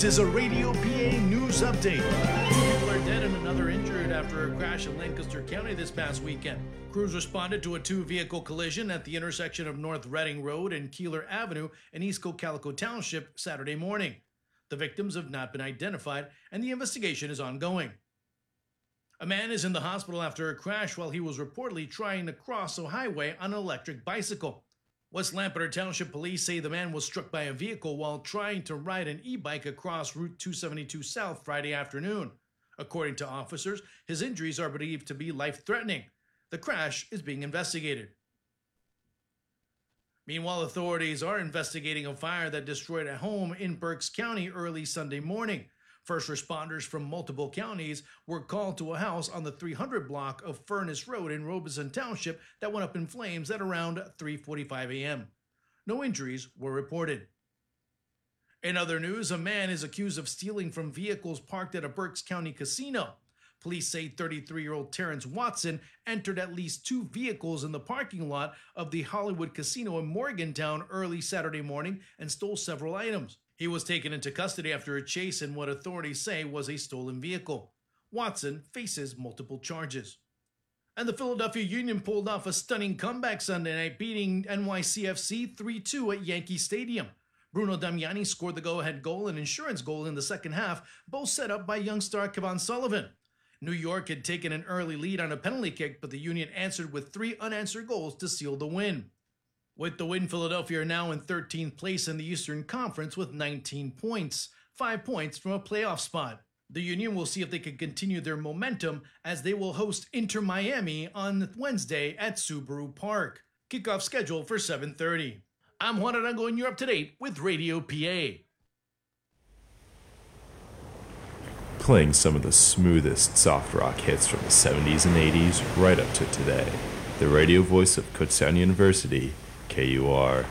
This is a Radio PA news update. People are dead and another injured after a crash in Lancaster County this past weekend. Crews responded to a two-vehicle collision at the intersection of North Reading Road and Keeler Avenue in East Cocalico Township Saturday morning. The victims have not been identified and the investigation is ongoing. A man is in the hospital after a crash while he was reportedly trying to cross a highway on an electric bicycle. West Lampeter Township Police say the man was struck by a vehicle while trying to ride an e-bike across Route 272 South Friday afternoon. According to officers, his injuries are believed to be life-threatening. The crash is being investigated. Meanwhile, authorities are investigating a fire that destroyed a home in Berks County early Sunday morning. First responders from multiple counties were called to a house on the 300 block of Furnace Road in Robeson Township that went up in flames at around 3:45 a.m. No injuries were reported. In other news, a man is accused of stealing from vehicles parked at a Berks County casino. Police say 33-year-old Terrence Watson entered at least two vehicles in the parking lot of the Hollywood Casino in Morgantown early Saturday morning and stole several items. He was taken into custody after a chase in what authorities say was a stolen vehicle. Watson faces multiple charges. And the Philadelphia Union pulled off a stunning comeback Sunday night, beating NYCFC 3-2 at Yankee Stadium. Bruno Damiani scored the go-ahead goal and insurance goal in the second half, both set up by young star Kevon Sullivan. New York had taken an early lead on a penalty kick, but the Union answered with 3 unanswered goals to seal the win. With the win, Philadelphia are now in 13th place in the Eastern Conference with 19 points, 5 points from a playoff spot. The Union will see if they can continue their momentum as they will host Inter Miami on Wednesday at Subaru Park. Kickoff scheduled for 7:30. I'm Juan Arango and you're up to date with Radio PA. Playing some of the smoothest soft rock hits from the 70s and 80s right up to today. The radio voice of Kutztown University, KUR.